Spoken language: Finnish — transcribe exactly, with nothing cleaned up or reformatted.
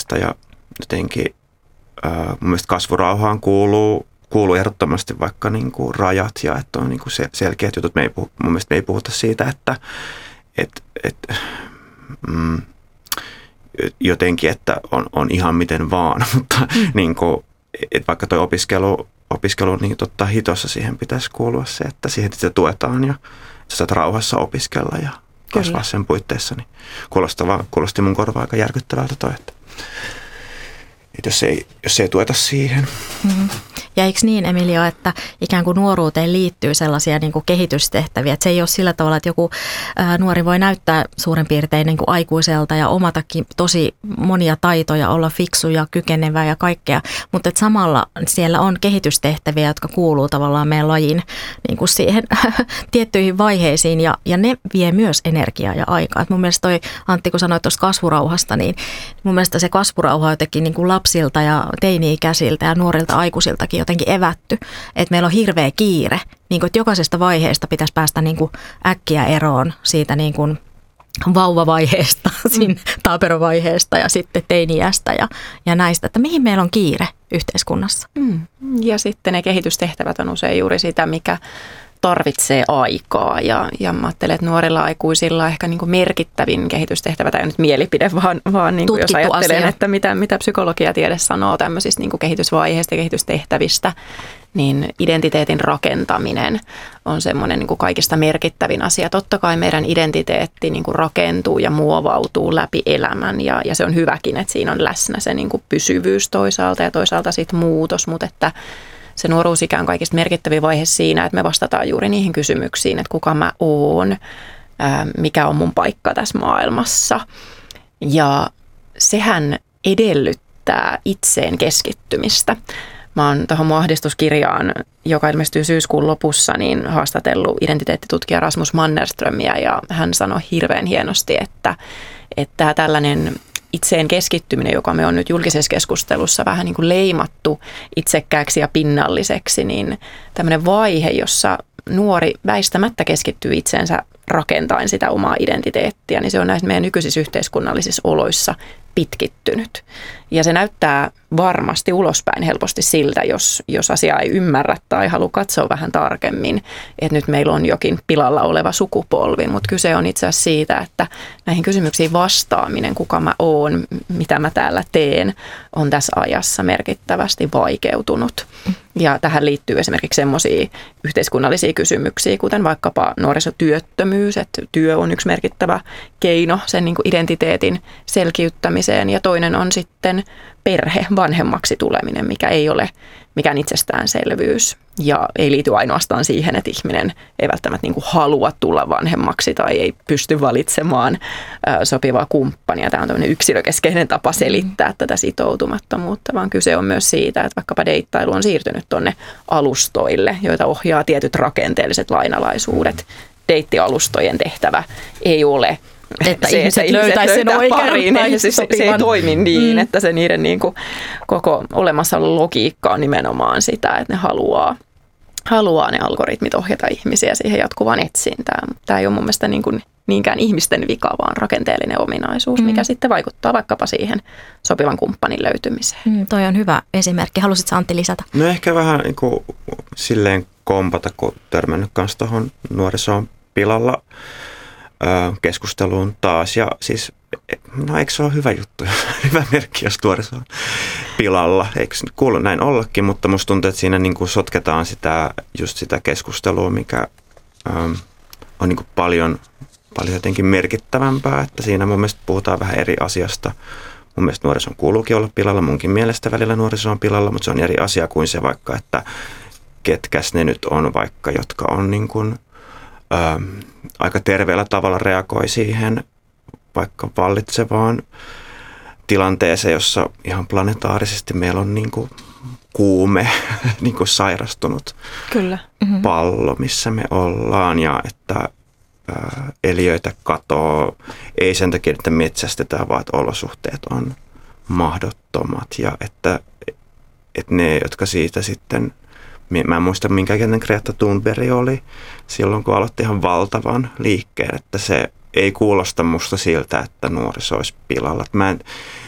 kasvurauhasta ja jotenkin ää, mun mielestä kasvurauhaan kuuluu, kuuluu ehdottomasti vaikka niin kuin rajat ja että on niin kuin selkeät jutut. Me ei puhu, mun mielestä me ei puhuta siitä, että et, et, mm, jotenkin, että on, on ihan miten vaan, mutta mm. niin kuin, et vaikka toi opiskelu, opiskelu niin totta hitossa siihen pitäisi kuulua se, että siihen sitä tuetaan ja sä saat rauhassa opiskella ja kasvaa Kyllä. sen puitteissa, niin kuulosti mun korvaa aika järkyttävältä toi, että, että jos, ei, jos ei tueta siihen. Mm-hmm. Ja eikö niin, Emilio, että ikään kuin nuoruuteen liittyy sellaisia niin kuin kehitystehtäviä, että se ei ole sillä tavalla, että joku ää, nuori voi näyttää suurin piirtein niin kuin aikuiselta ja omatakin tosi monia taitoja, olla fiksu ja kykenevä ja kaikkea, mutta että samalla siellä on kehitystehtäviä, jotka kuuluu tavallaan meidän lajin niin kuin siihen tiettyihin vaiheisiin ja, ja ne vie myös energiaa ja aikaa. Et mun mielestä toi Antti, kun sanoit tuosta kasvurauhasta, niin mun mielestä se kasvurauha on jotenkin niin kuin lapsilta ja teini-ikäisiltä ja nuorilta aikuisiltakin jotenkin evätty, että meillä on hirveä kiire, niin kuin, että jokaisesta vaiheesta pitäisi päästä niin kuin äkkiä eroon siitä niin kuin vauvavaiheesta, mm. taaperovaiheesta ja sitten teini-iästä ja, ja näistä, että mihin meillä on kiire yhteiskunnassa. Mm. Ja sitten ne kehitystehtävät on usein juuri sitä, mikä tarvitsee aikaa ja, ja mä ajattelen, että nuorilla aikuisilla ehkä niin kuin merkittävin kehitystehtävä, tai nyt mielipide, vaan, vaan niin kuin jos ajattelen, asia. että mitä, mitä psykologiatiede sanoo tämmöisistä niin kuin kehitysvaiheista ja kehitystehtävistä, niin identiteetin rakentaminen on semmoinen niin kuin kaikista merkittävin asia. Totta kai meidän identiteetti niin kuin rakentuu ja muovautuu läpi elämän ja, ja se on hyväkin, että siinä on läsnä se niin kuin pysyvyys toisaalta ja toisaalta sitten muutos, mutta että se nuoruusikä on kaikista merkittävin vaihe siinä, että me vastataan juuri niihin kysymyksiin, että kuka mä oon, mikä on mun paikka tässä maailmassa. Ja sehän edellyttää itseen keskittymistä. Mä oon tuohon mun ahdistuskirjaan, joka ilmestyy syyskuun lopussa, niin haastatellut identiteettitutkija Rasmus Mannerströmiä ja hän sanoi hirveän hienosti, että, että tällainen itseen keskittyminen, joka me on nyt julkisessa keskustelussa vähän niin kuin leimattu itsekkääksi ja pinnalliseksi, niin tämmöinen vaihe, jossa nuori väistämättä keskittyy itseensä rakentaen sitä omaa identiteettiä, niin se on näissä meidän nykyisissä yhteiskunnallisissa oloissa pitkittynyt. Ja se näyttää varmasti ulospäin helposti siltä, jos, jos asiaa ei ymmärrä tai halua katsoa vähän tarkemmin, että nyt meillä on jokin pilalla oleva sukupolvi, mutta kyse on itse asiassa siitä, että näihin kysymyksiin vastaaminen, kuka mä oon, mitä mä täällä teen, on tässä ajassa merkittävästi vaikeutunut. Ja tähän liittyy esimerkiksi semmoisia yhteiskunnallisia kysymyksiä, kuten vaikkapa nuorisotyöttömyys, että työ on yksi merkittävä keino sen niin kuin identiteetin selkiyttämiseen ja toinen on sitten perhe, vanhemmaksi tuleminen, mikä ei ole mikään itsestäänselvyys ja ei liity ainoastaan siihen, että ihminen ei välttämättä niin kuin halua tulla vanhemmaksi tai ei pysty valitsemaan sopivaa kumppania. Tämä on tämmöinen yksilökeskeinen tapa selittää tätä sitoutumattomuutta, vaan kyse on myös siitä, että vaikkapa deittailu on siirtynyt tuonne alustoille, joita ohjaa tietyt rakenteelliset lainalaisuudet. Deittialustojen tehtävä ei ole että se, ihmiset että löytäisi sen oikean pariin, tai se, se, se ei toimi niin, mm. että se niiden niin kuin, koko olemassaolon logiikka on nimenomaan sitä, että ne haluaa, haluaa ne algoritmit ohjata ihmisiä siihen jatkuvaan etsintään. Tämä ei ole mun mielestä niin kuin niinkään ihmisten vika, vaan rakenteellinen ominaisuus, mm. mikä sitten vaikuttaa vaikkapa siihen sopivan kumppanin löytymiseen. Mm, toi on hyvä esimerkki. Halusitko Antti lisätä? No ehkä vähän niin kuin silleen kompata, kun törmännyt kanssa tuohon nuorisoon pilalla keskusteluun taas. Ja siis, no eikö se ole hyvä juttu, hyvä merkki, jos nuoriso on pilalla. Eikö kuulu näin ollakin, mutta musta tuntuu, että siinä niin kuin sotketaan sitä, just sitä keskustelua, mikä ähm, on niin kuin paljon, paljon jotenkin merkittävämpää. Että siinä mun mielestä puhutaan vähän eri asiasta. Mun mielestä nuorison kuuluukin olla pilalla, munkin mielestä välillä nuoriso on pilalla, mutta se on eri asia kuin se vaikka, että ketkäs ne nyt on vaikka, jotka on niin kuin Ö, aika terveellä tavalla reagoi siihen vaikka vallitsevaan tilanteeseen, jossa ihan planetaarisesti meillä on niin kuin kuume, niin kuin sairastunut Kyllä. pallo, missä me ollaan ja että ö, eliöitä katoo, ei sen takia, että metsästetään, vaan että olosuhteet on mahdottomat ja että, että ne, jotka siitä sitten mä en muista, minkä ikäinen Greta Thunberg oli silloin, kun aloitti ihan valtavan liikkeen, että se ei kuulosta musta siltä, että nuoriso olisi pilalla. Mä en,